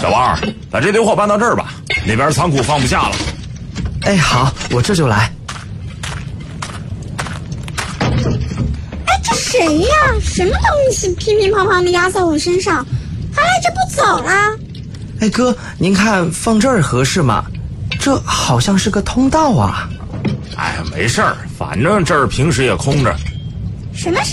小王，把这堆货搬到这儿吧，那边仓库放不下了。 哎，好，我这就来。 哎，这谁呀？什么东西乒乒乓乓的压在我身上，还赖着不走啦？ 哎哥，您看放这儿合适吗？这好像是个通道啊。 哎呀，没事儿，反正这儿平时也空着。 什么